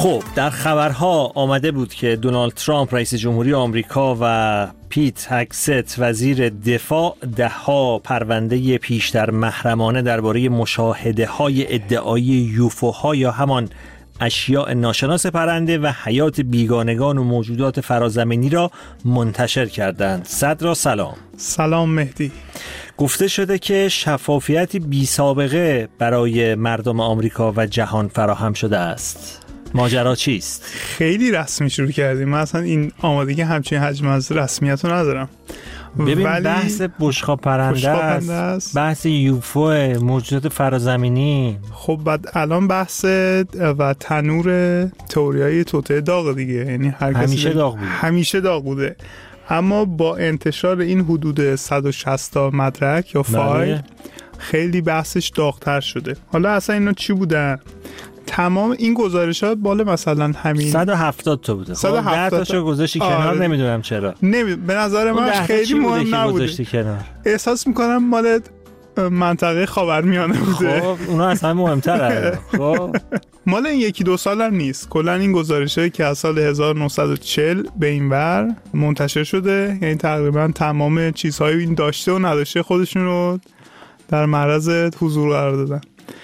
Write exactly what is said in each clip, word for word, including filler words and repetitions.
خب در خبرها آمده بود که دونالد ترامپ رئیس جمهوری آمریکا و پیت هگست وزیر دفاع ده‌ها پرونده پیشتر محرمانه درباره مشاهده‌های ادعایی یوفوها یا همان اشیاء ناشناس پرنده و حیات بیگانگان و موجودات فرازمینی را منتشر کردند. صدرا سلام. سلام مهدی. گفته شده که شفافیتی بی سابقه برای مردم آمریکا و جهان فراهم شده است. ماجرا چیست؟ خیلی رسمی شروع کردیم. من اصلا این آمادگی همچین حجم از رسمیت رو ندارم. ببین ولی بحث بشقاب پرنده است. است بحث یوفو، موجودات فرازمینی. خب بعد الان بحث و تنور تئوریای توطئه داغ دیگه، یعنی هر کسی همیشه داغ بوده. همیشه داغ بوده، اما با انتشار این حدود صد و شصت تا مدرک یا فایل خیلی بحثش داغ‌تر شده. حالا اصلا اینا چی بودن؟ تمام این گزارشات بالا مثلا همین صد و هفتاد تا بوده. صد و هفتاد تا تاشو گذاشتی کنار. آره. نمیدونم چرا. نمی... به نظر من خیلی مهم نبوده. احساس میکنم مال منطقه خاورمیانه بوده. خب اونا اصلا مهم‌تره. خب مال این یکی دو سال هم نیست. کلا این گزارشه که از سال هزار و نهصد و چهل به این ور منتشر شده، یعنی تقریبا تمام چیزهای این داشته و نداشته خودشون رو در معرض حضور قرار دادن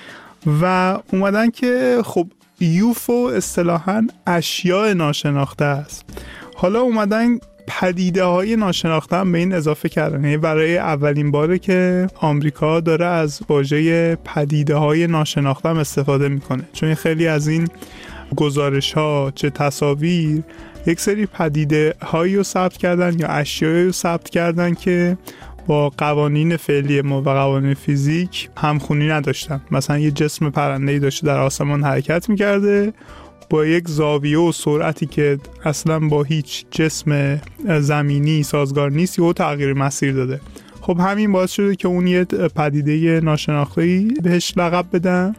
و اومدن که خب یوفو اصطلاحاً اشیاء ناشناخته است. حالا اومدن پدیده های ناشناخته هم به این اضافه کردن، یعنی برای اولین باره که آمریکا داره از واژه پدیده های ناشناخته هم استفاده میکنه، چون خیلی از این گزارش ها چه تصاویر یک سری پدیده هایی رو ثبت کردن یا اشیایی رو ثبت کردن که با قوانین فعلی ما و قوانین فیزیک همخونی نداشتن. مثلا یه جسم پرنده‌ای داشته در آسمان حرکت می‌کرده با یک زاویه و سرعتی که اصلا با هیچ جسم زمینی سازگار نیست، یهو تغییر مسیر داده. خب همین باعث شده که اون یه پدیده ناشناخته‌ای بهش لقب بدن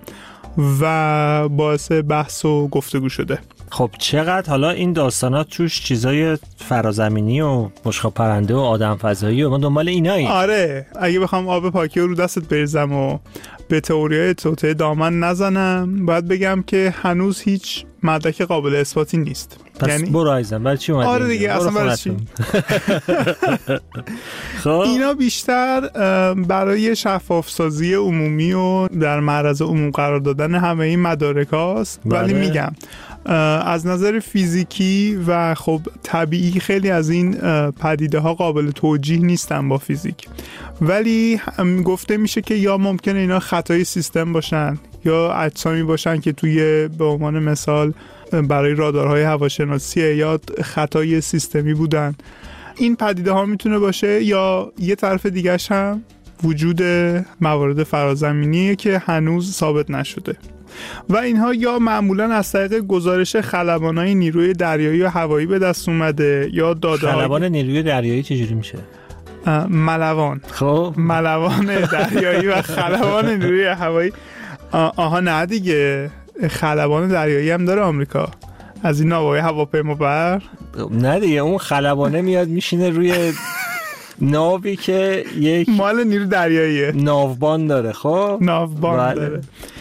و باعث بحث و گفتگو شده. خب چقدر حالا این داستانات توش چیزای فرازمینی و مشخاب پرنده و آدم فضایی و ما دنبال اینایی. آره اگه بخوام آب پاکی رو دستت بریزم و به تئوریای توطئه دامن نزنم، باید بگم که هنوز هیچ مدرک قابل اثباتی نیست. پس یعنی برو عزیزم برای چی اومدی؟ آره دیگه اصلا برای چی؟ خب اینا بیشتر برای شفاف سازی عمومی و در معرض عموم قرار دادن همه این مدارک هاست. ولی میگم از نظر فیزیکی و خب طبیعی خیلی از این پدیده ها قابل توجیه نیستن با فیزیک، ولی گفته میشه که یا ممکنه اینا خطای سیستم باشن یا اجسامی باشن که توی به عنوان مثال برای رادارهای هواشناسی یا خطای سیستمی بودن. این پدیده ها میتونه باشه، یا یه طرف دیگه‌ش هم وجود موارد فرازمینیه که هنوز ثابت نشده و اینها یا معمولا از طریق گزارش خلبانای نیروی دریایی و هوایی به دست اومده یا داده‌های خلبان نیروی دریایی چجوری میشه؟ ملوان. خب ملوان دریایی و خلبان نیروی هوایی. آها نه دیگه، خلبان دریایی هم داره آمریکا، از این ناوهای هواپیما بر. نه دیگه اون خلبانه میاد میشینه روی ناوی که یک مال نیرو دریاییه، ناوبان داره. خب ناوبان بله. داره.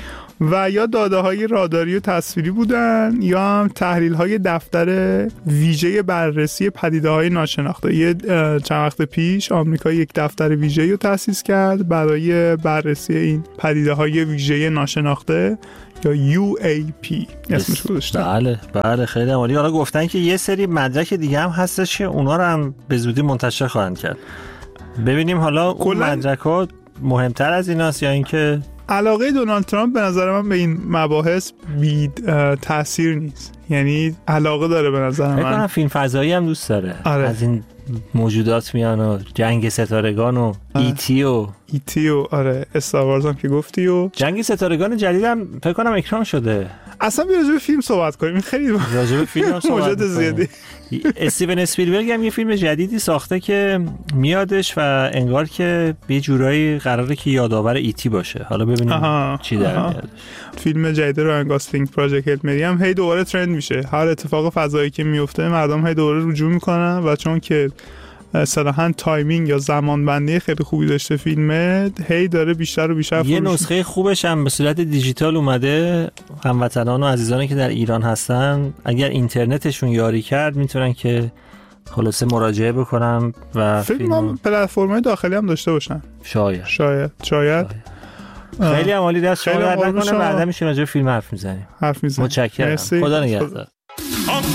و یا داده های راداری و تصویری بودن یا هم تحلیل های دفتر ویژه بررسی پدیده های ناشناخته. یه چند وقت پیش آمریکا یک دفتر ویژه رو تأسیس کرد برای بررسی این پدیده های ویژه ناشناخته یا یو ای پی اسمش گذاشتن. بله بله خیلی عالی. حالا گفتن که یه سری مدرک دیگه هم هستش که اونا رو هم به زودی منتشر خواهند کرد. ببینیم حالا اون مدرکات مهمتر از ایناست یا اینکه علاقه دونالد ترامپ به نظر من به این مباحث بی تأثیر نیست، یعنی علاقه داره به نظر من. فکر کنم فیلم فضایی هم دوست داره. آره. از این موجودات میان و جنگ ستارگان و ایتی و ایتی و آره استار وارز هم که گفتی و جنگ ستارگان جدیدم فکر کنم اکران شده. اصلا بیا راجع به فیلم صحبت کنیم، خیلی راجع به فیلم صحبت زیادی. استیون اسپیلبرگ هم یه فیلم جدیدی ساخته که میادش و انگار که یه جورایی قراره که یادآور ایتی باشه. حالا ببینیم آها، چی در میاد. فیلم جدید راین گاسلینگ پراجکت هیل مری هم هی دوباره ترند میشه. هر اتفاق فضایی که میفته مردم هی دوباره رجوع میکنن و چون که صراحا تایمینگ یا زمان بندی خیلی خوبی داشته فیلمت، هی داره بیشتر و بیشتر یه نسخه خوبش هم به صورت دیجیتال اومده. هموطنان و عزیزانی که در ایران هستن اگر اینترنتشون یاری کرد میتونن که خلاصه مراجعه بکنم و فیلم هم پلتفرم‌های داخلی هم داشته باشن. شاید شاید شاید, شاید. خیلی عالی، دست شما درد نکنه. بعدا میشیم راجع به فیلم حرف میزنیم. حرف میزنیم. متشکرم. خدا نگهدار.